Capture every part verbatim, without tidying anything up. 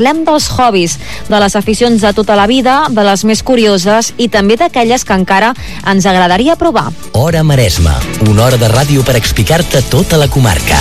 Parlem dels hobbies, de les aficions de tota la vida, de les més curioses i també d'aquelles que encara ens agradaria provar. Hora Maresme, una hora de ràdio per explicar-te tota la comarca.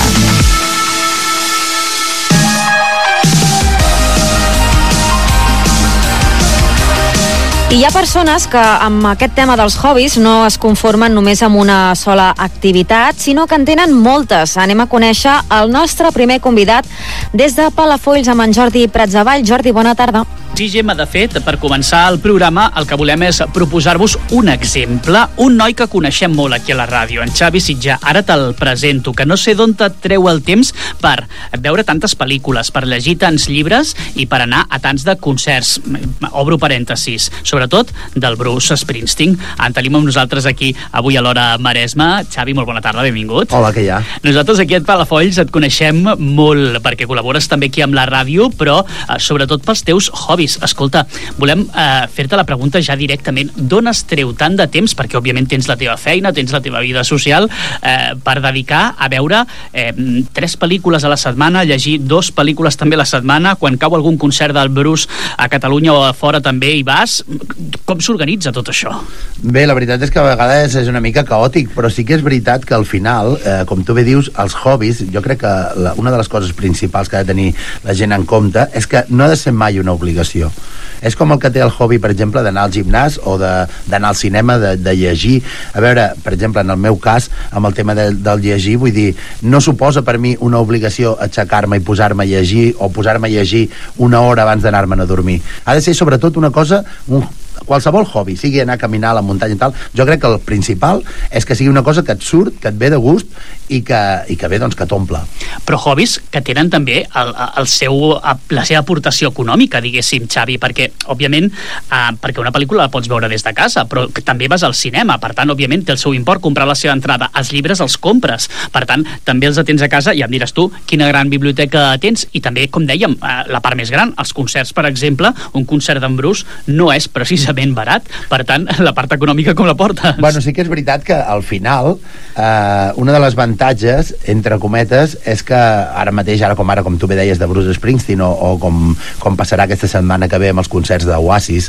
I hi ha persones que amb aquest tema dels hobbies no es conformen només amb una sola activitat, sinó que en tenen moltes. Anem a conèixer el nostre primer convidat des de Palafolls amb en Jordi Pratsavall. Jordi, bona tarda. Sí, Gemma, de fet, per començar el programa, el que volem és proposar-vos un exemple, un noi que coneixem molt aquí a la ràdio, en Xavi Sitjà. Ara te'l presento, que no sé d'on et treu el temps per veure tantes pel·lícules, per llegir tants llibres i per anar a tants de concerts. Obro parèntesis, sobretot del Bruce Springsteen. En tenim amb nosaltres aquí avui a l'Hora Maresme. Xavi, molt bona tarda, benvingut. Hola, què hi ha? Nosaltres aquí a Palafolls et coneixem molt perquè col·labores també aquí amb la ràdio, però eh, sobretot pels teus hobbies. Escolta, volem eh, fer-te la pregunta ja directament. D'on es treu tant de temps, perquè òbviament tens la teva feina, tens la teva vida social, eh, per dedicar a veure eh, tres pel·lícules a la setmana, llegir dos pel·lícules també a la setmana, quan cau algun concert del Bruce a Catalunya o a fora també hi vas? Com s'organitza tot això? Bé, la veritat és que a vegades és una mica caòtic, però sí que és veritat que al final, eh, com tu bé dius, els hobbies, jo crec que la, una de les coses principals que ha de tenir la gent en compte és que no ha de ser mai una obligació. És com el que té el hobby, per exemple, d'anar al gimnàs o d'anar al cinema, de, de llegir. A veure, per exemple, en el meu cas, amb el tema de, del llegir, vull dir, no suposa per mi una obligació aixecar-me i posar-me a llegir o posar-me a llegir una hora abans d'anar-me'n a dormir. Ha de ser sobretot una cosa, un qualsevol hobby, sigui anar a caminar a la muntanya i tal, jo crec que el principal és que sigui una cosa que et surt, que et ve de gust i que, i que ve, doncs, que t'omple. Però hobbies que tenen també el, el seu, la seva aportació econòmica, diguéssim, Xavi, perquè, òbviament, eh, perquè una pel·lícula la pots veure des de casa, però que també vas al cinema, per tant, òbviament, té el seu import comprar la seva entrada. Els llibres els compres, per tant, també els tens a casa, i ja em diràs tu quina gran biblioteca tens, i també, com dèiem, eh, la part més gran, els concerts, per exemple, un concert d'en Bruce no és precisament barat, per tant, la part econòmica com la portes? Bueno, sí que és veritat que al final eh, una de les avantatges, entre cometes, és que ara mateix, ara com ara, com tu bé deies, de Bruce Springsteen o, o com, com passarà aquesta setmana que ve amb els concerts d'Oasis,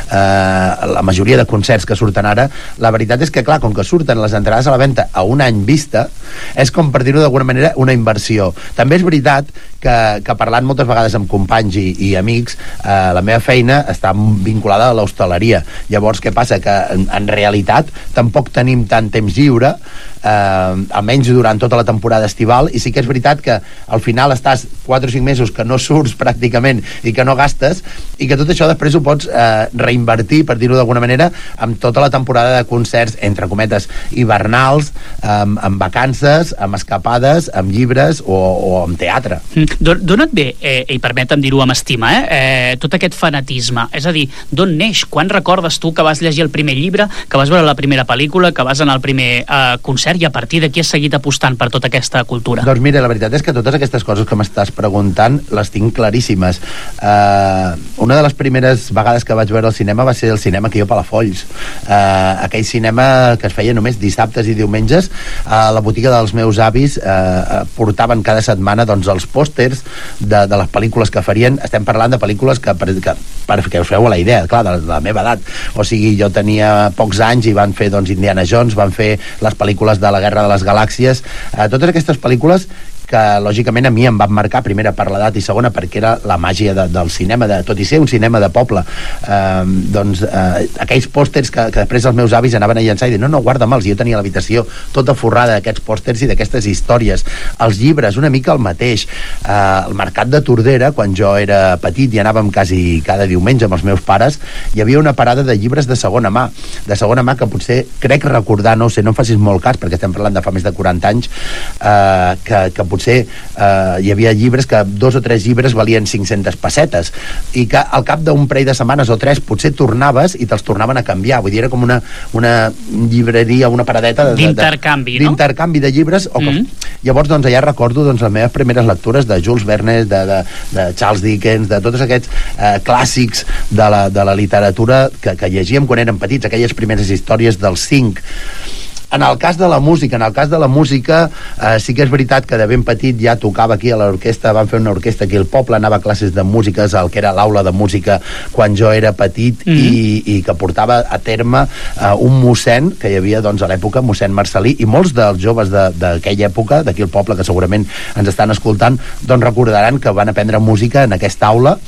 eh, la majoria de concerts que surten ara, la veritat és que, clar, com que surten les entrades a la venda a un any vista, és com, per dir-ho d'alguna manera, una inversió. També és veritat que, que parlant moltes vegades amb companys i, i amics, eh, la meva feina està vinculada a l'hostaleria. Llavors, què passa? Que en, en realitat tampoc tenim tant temps lliure, eh, almenys durant tota la temporada estival, i sí que és veritat que al final estàs quatre o cinc mesos que no surts pràcticament i que no gastes, i que tot això després ho pots eh, reinvertir, per dir-ho d'alguna manera, amb tota la temporada de concerts, entre cometes, hivernals, amb, amb vacances, amb escapades, amb llibres o, o amb teatre. Mm. D'on et ve, eh, i permetem dir-ho amb estima, eh, eh, tot aquest fanatisme? És a dir, d'on neix? Quan recordes tu que vas llegir el primer llibre, que vas veure la primera pel·lícula, que vas anar al primer eh, concert, i a partir d'aquí has seguit apostant per tota aquesta cultura? Doncs mira, la veritat és que totes aquestes coses que m'estàs preguntant les tinc claríssimes. Uh, una de les primeres vegades que vaig veure el cinema va ser el cinema aquí a Palafolls. Uh, aquell cinema que es feia només dissabtes i diumenges. A la botiga dels meus avis uh, portaven cada setmana, doncs, els pòsters de, de les pel·lícules que farien. Estem parlant de pel·lícules que, per, que, perquè us feu la idea, clar, de, de la meva edat. O sigui, jo tenia pocs anys i van fer, doncs, Indiana Jones, van fer les pel·lícules de la Guerra de les Galàxies, eh, totes aquestes pel·lícules que lògicament a mi em van marcar, primera per l'edat i segona perquè era la màgia de, del cinema, de, tot i ser un cinema de poble. Eh, doncs eh, aquells pòsters que, que després els meus avis anaven a llançar i dir, no, no, guarda'm-els, jo tenia l'habitació tota forrada d'aquests pòsters i d'aquestes històries. Els llibres, una mica el mateix. Eh, el mercat de Tordera, quan jo era petit i anàvem quasi cada diumenge amb els meus pares, hi havia una parada de llibres de segona mà, de segona mà que potser, crec recordar, no sé, no em facis molt cas perquè estem parlant de fa més de quaranta anys, eh, que, que potser eh, hi havia llibres que dos o tres llibres valien cinc-centes pessetes i que al cap d'un parell de setmanes o tres potser tornaves i te'ls tornaven a canviar. Vull dir, era com una, una llibreria, una paradeta d'intercanvi, no? D'intercanvi de llibres. O com... mm. Llavors, doncs, allà recordo, doncs, les meves primeres lectures de Jules Verne, de, de, de Charles Dickens, de tots aquests eh, clàssics de la, de la literatura que, que llegíem quan érem petits, aquelles primeres històries dels cinc. En el cas de la música, en el cas de la música eh, sí que és veritat que de ben petit ja tocava aquí a l'orquestra, van fer una orquestra aquí al poble, anava a classes de músiques al que era l'aula de música quan jo era petit mm. i, i que portava a terme eh, un mossèn que hi havia doncs, a l'època, mossèn Marcelí, i molts dels joves d'aquella època, d'aquí al poble, que segurament ens estan escoltant, doncs recordaran que van aprendre música en aquesta aula.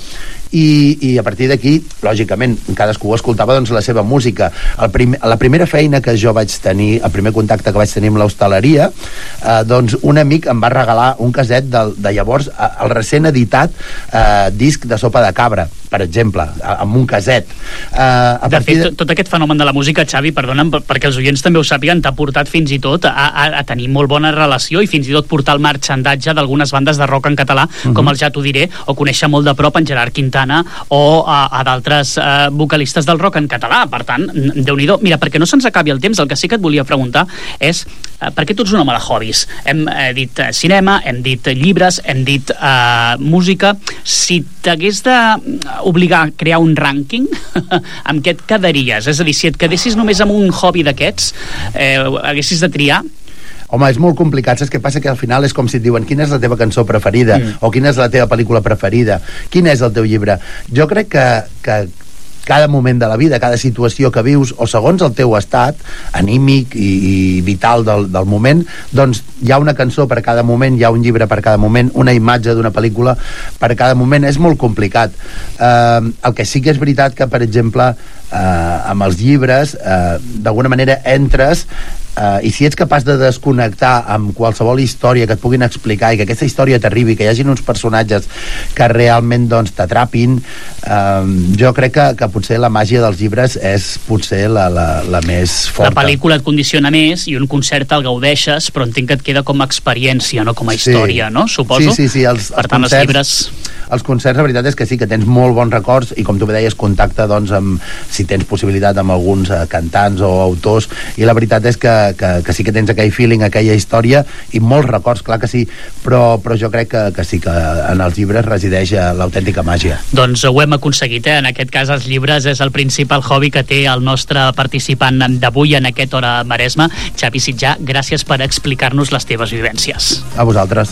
I, i a partir d'aquí, lògicament, cadascú escoltava doncs, la seva música. El prim, la primera feina que jo vaig tenir, el primer contacte que vaig tenir amb l'hostaleria, eh, doncs un amic em va regalar un caset de, de llavors, el recent editat eh, disc de Sopa de Cabra, per exemple, amb un caset. Eh, a de fet, de... tot aquest fenomen de la música, Xavi, perdona'm, perquè els oients també ho sàpiguen, t'ha portat fins i tot a, a, a tenir molt bona relació i fins i tot portar el marxandatge d'algunes bandes de rock en català, uh-huh. com el Ja t'ho diré, o conèixer molt de prop en Gerard Quintana o a, a d'altres eh, vocalistes del rock en català. Per tant, Déu-n'hi-do. Mira, perquè no se'ns acabi el temps, el que sí que et volia preguntar és eh, per què tu ets un home de hobbies? Hem eh, dit eh, cinema, hem dit llibres, hem dit eh, música. Si t'hagués d'obligar a crear un rànquing, amb què et quedaries? És a dir, si et quedessis només amb un hobby d'aquests, eh, haguessis de triar? Home, és molt complicat, saps què passa? Que al final és com si et diuen quina és la teva cançó preferida mm. o quina és la teva pel·lícula preferida, quin és el teu llibre. Jo crec que, que cada moment de la vida, cada situació que vius, o segons el teu estat anímic i, i vital del, del moment, doncs hi ha una cançó per cada moment, hi ha un llibre per cada moment, una imatge d'una pel·lícula per cada moment. És molt complicat. Eh, el que sí que és veritat que, per exemple, eh, amb els llibres, eh, d'alguna manera entres Uh, i si ets capaç de desconnectar amb qualsevol història que et puguin explicar i que aquesta història t'arribi, que hi hagin uns personatges que realment doncs, t'atrapin, uh, jo crec que, que potser la màgia dels llibres és potser la, la, la més forta. La pel·lícula et condiciona més i un concert el gaudeixes, però entenc que et queda com a experiència, no com a història, sí. no? Suposo? Sí, sí, sí. Els, per els tant, concerts, els llibres... Els concerts, la veritat és que sí, que tens molt bons records i com tu bé deies, contacte doncs, amb, si tens possibilitat amb alguns eh, cantants o autors, i la veritat és que, que, que sí que tens aquell feeling, aquella història i molts records, clar que sí, però, però jo crec que, que sí que en els llibres resideix l'autèntica màgia. Doncs ho hem aconseguit, eh? En aquest cas els llibres és el principal hobby que té el nostre participant d'avui en aquest Hora Maresme. Xavi Sitjà, gràcies per explicar-nos les teves vivències. A vosaltres.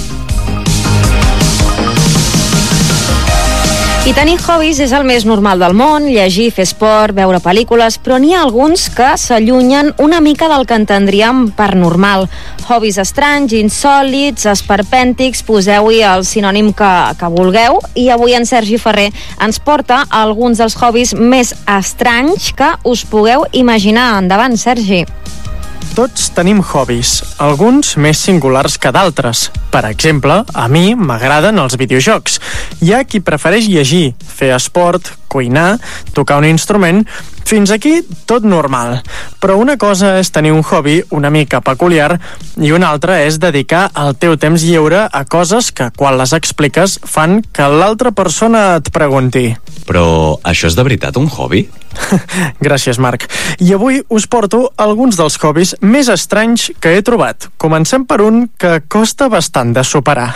I tenir hobbies és el més normal del món, llegir, fer esport, veure pel·lícules, però n'hi ha alguns que s'allunyen una mica del que entendríem per normal. Hobbies estranys, insòlits, esperpèntics, poseu-hi el sinònim que, que vulgueu, i avui en Sergi Ferrer ens porta alguns dels hobbies més estranys que us pugueu imaginar. Endavant, Sergi. Tots tenim hobbies, alguns més singulars que d'altres. Per exemple, a mi m'agraden els videojocs. Hi ha qui prefereix llegir, fer esport, cuinar, tocar un instrument... Fins aquí tot normal. Però una cosa és tenir un hobby una mica peculiar i una altra és dedicar el teu temps lliure a coses que, quan les expliques, fan que l'altra persona et pregunti: però això és de veritat un hobby? Gràcies, Marc. I avui us porto alguns dels hobbies més estranys que he trobat. Comencem per un que costa bastant de superar.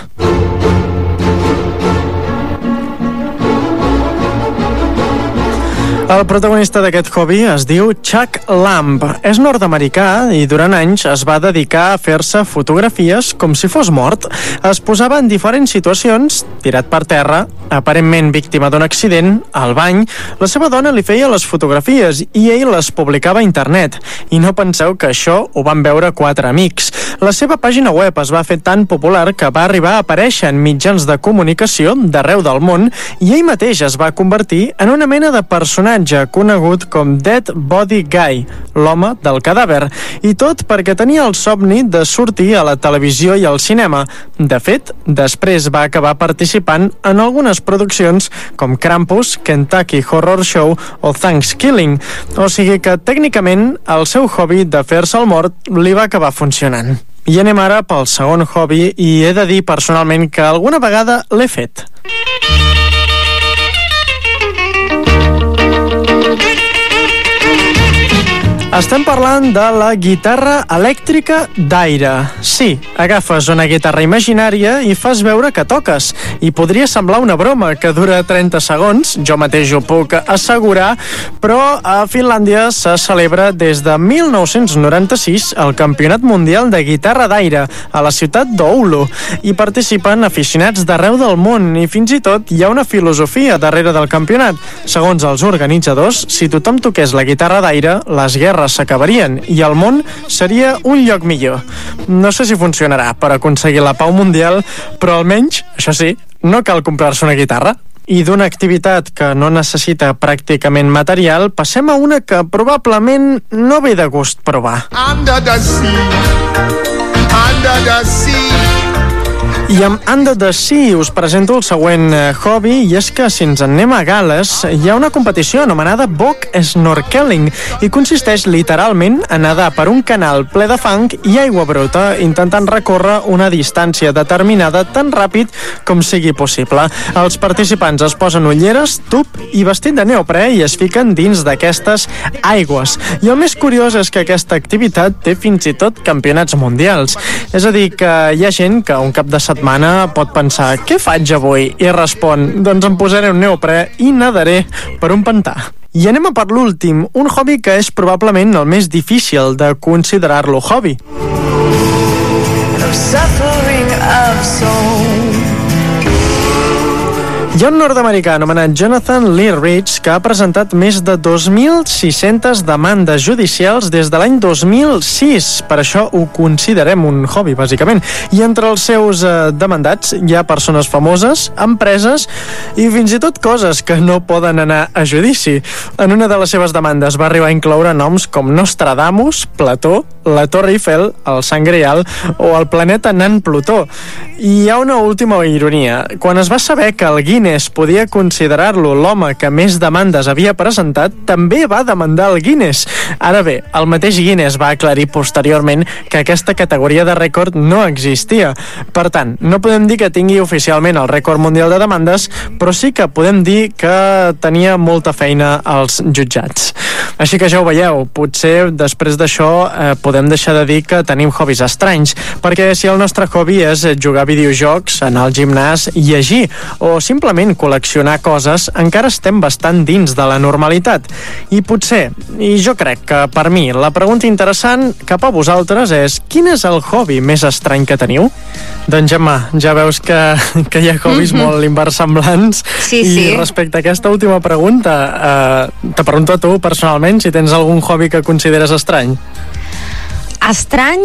El protagonista d'aquest hobby es diu Chuck Lamb. És nord-americà i durant anys es va dedicar a fer-se fotografies com si fos mort. Es posava en diferents situacions, tirat per terra, aparentment víctima d'un accident, al bany. La seva dona li feia les fotografies i ell les publicava a internet. I no penseu que això ho van veure quatre amics. La seva pàgina web es va fer tan popular que va arribar a aparèixer en mitjans de comunicació d'arreu del món i ell mateix es va convertir en una mena de personatge conegut com Dead Body Guy, l'home del cadàver, i tot perquè tenia el somni de sortir a la televisió i al cinema. De fet, després va acabar participant en algunes produccions com Krampus, Kentucky Horror Show o Thanksgiving, o sigui que tècnicament el seu hobby de fer-se el mort li va acabar funcionant. I anem ara pel segon hobby i he de dir personalment que alguna vegada l'he fet. Estem parlant de la guitarra elèctrica d'aire. Sí, agafes una guitarra imaginària i fas veure que toques. I podria semblar una broma que dura trenta segons, jo mateix ho puc assegurar, però a Finlàndia se celebra des de mil nou-cents noranta-sis el Campionat Mundial de Guitarra d'aire a la ciutat d'Oulu. Hi participen aficionats d'arreu del món i fins i tot hi ha una filosofia darrere del campionat. Segons els organitzadors, si tothom toqués la guitarra d'aire, les guerres s'acabarien i el món seria un lloc millor. No sé si funcionarà per aconseguir la pau mundial, però almenys, això sí, no cal comprar-se una guitarra. I d'una activitat que no necessita pràcticament material, passem a una que probablement no ve de gust provar. Under the sea, under the sea. I amb Under the Sea us presento el següent eh, hobby, i és que si ens en anem a Gal·les hi ha una competició anomenada Bog Snorkeling i consisteix literalment a nedar per un canal ple de fang i aigua bruta intentant recórrer una distància determinada tan ràpid com sigui possible. Els participants es posen ulleres, tub i vestit de neoprè i es fiquen dins d'aquestes aigües. I el més curiós és que aquesta activitat té fins i tot campionats mundials. És a dir, que hi ha gent que un cap de setmana pot pensar, què faig avui? I respon, doncs em posaré un neoprè i nadaré per un pantà. I anem a per l'últim, un hobby que és probablement el més difícil de considerar-lo hobby. Hi ha un nord-americà anomenat Jonathan Lee Rich que ha presentat més de dos mil sis-centes demandes judicials des de l'any dos mil sis. Per això ho considerem un hobby, bàsicament. I entre els seus eh, demandats hi ha persones famoses, empreses i fins i tot coses que no poden anar a judici. En una de les seves demandes va arribar a incloure noms com Nostradamus, Plató, la Torre Eiffel, el Sant Greal o el planeta nan Plutó. I hi ha una última ironia. Quan es va saber que el Guinness podia considerar-lo l'home que més demandes havia presentat, també va demandar el Guinness. Ara bé, el mateix Guinness va aclarir posteriorment que aquesta categoria de rècord no existia. Per tant, no podem dir que tingui oficialment el rècord mundial de demandes, però sí que podem dir que tenia molta feina als jutjats. Així que ja ho veieu, potser després d'això eh, podem deixar de dir que tenim hobbies estranys, perquè si el nostre hobby és jugar videojocs, anar al gimnàs, llegir o simplement col·leccionar coses, encara estem bastant dins de la normalitat. I potser, i jo crec que per mi la pregunta interessant cap a vosaltres és: quin és el hobby més estrany que teniu? Doncs Gemma, ja veus que, que hi ha hobbies mm-hmm. molt inversemblants. Sí, i sí. Respecte a aquesta última pregunta, eh, te pregunto a tu personalment si tens algun hobby que consideres estrany. Estrany,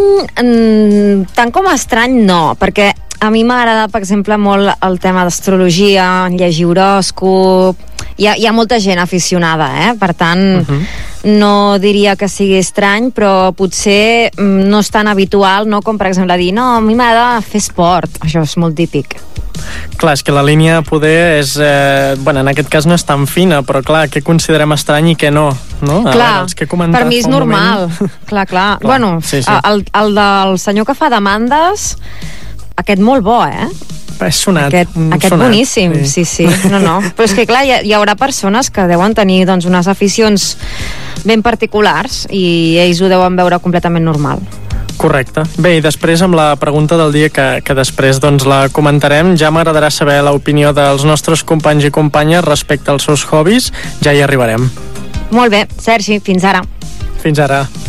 tant com estrany no, perquè a mi m'agrada, per exemple, molt el tema d'astrologia, llegir horòscop. Hi ha, hi ha molta gent aficionada, eh? Per tant, uh-huh. no diria que sigui estrany, però potser no és tan habitual, no? Com, per exemple, dir, no, a mi m'agrada fer esport. Això és molt típic. Clar, és que la línia poder és... Eh, bueno, en aquest cas no és tan fina, però clar, què considerem estrany i què no? no? A clar, veure, els que he comentat per mi és normal. Moment... clar, clar. clar. Bueno, sí, sí. El, el del senyor que fa demandes, aquest molt bo, eh? És sonat. Aquest, aquest sonat, boníssim, sí. sí, sí. No, no. Però és que, clar, hi, hi haurà persones que deuen tenir doncs, unes aficions ben particulars i ells ho deuen veure completament normal. Correcte. Bé, i després amb la pregunta del dia que, que després doncs, la comentarem, ja m'agradarà saber l'opinió dels nostres companys i companyes respecte als seus hobbies. Ja hi arribarem. Molt bé, Sergi, fins ara. Fins ara.